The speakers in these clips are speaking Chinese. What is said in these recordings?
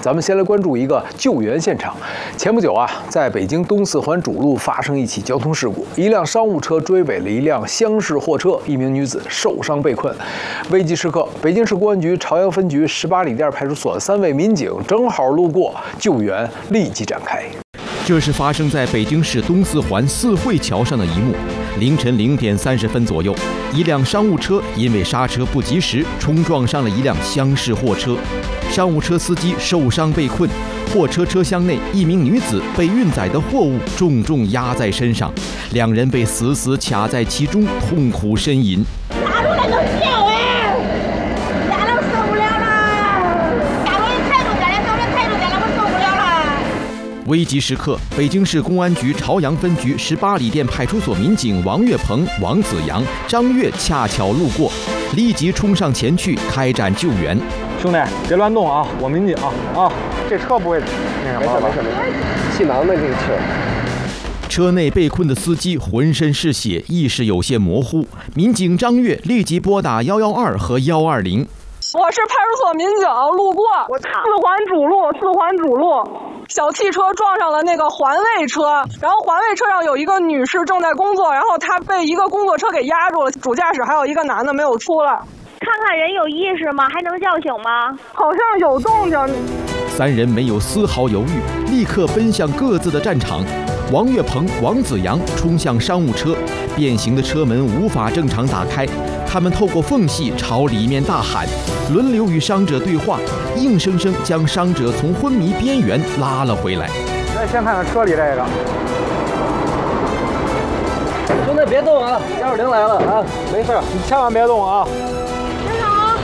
咱们先来关注一个救援现场。前不久啊，在北京东四环主路发生一起交通事故，一辆商务车追尾了一辆厢式货车，一名女子受伤被困。危急时刻，北京市公安局朝阳分局18里店派出所3位民警正好路过，救援立即展开。 这是发生在北京市东四环四惠桥上的一幕。凌晨0点30分左右，一辆商务车因为刹车不及时，冲撞上了一辆厢式货车，商务车司机受伤被困。货车车厢内，一名女子被运载的货物重重压在身上，两人被死死卡在其中，痛苦呻吟。 打出来就跳哎！家人受不了了，家人态度，家人怎么态度，家人我受不了了。 危急时刻，北京市公安局朝阳分局18里店派出所民警王月鹏、王子阳、张月恰巧路过，立即冲上前去开展救援。 兄弟，别乱动啊！我民警啊！这车不会那什么吧？ 气囊的这个车。 车内被困的司机浑身是血，意识有些模糊。民警张月立即拨打112和120。 我是派出所民警，路过四环主路，小汽车撞上了那个环卫车，然后环卫车上有一个女士正在工作，然后她被一个工作车给压住了，主驾驶还有一个男的没有出来。 看看人有意识吗？还能叫醒吗？ 好像有动静。 3人没有丝毫犹豫，立刻奔向各自的战场。王月鹏、王子阳冲向商务车，变形的车门无法正常打开，他们透过缝隙朝里面大喊，轮流与伤者对话，硬生生将伤者从昏迷边缘拉了回来。 来，先看看车里这个。 兄弟别动啊，120来了啊，没事， 你千万别动啊。 先生，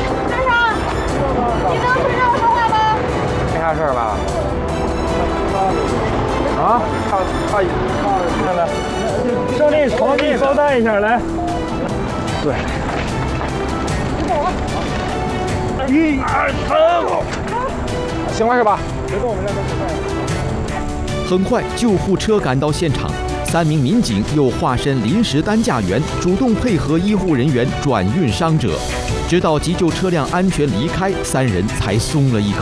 你能听着我说话吗？ 没啥事儿吧？啊，来，兄弟，床底包带一下来。对。1、2、3，行了是吧？别动，我们让他快。 很快，救护车赶到现场，3名民警又化身临时担架员，主动配合医护人员转运伤者，直到急救车辆安全离开，3人才松了一口。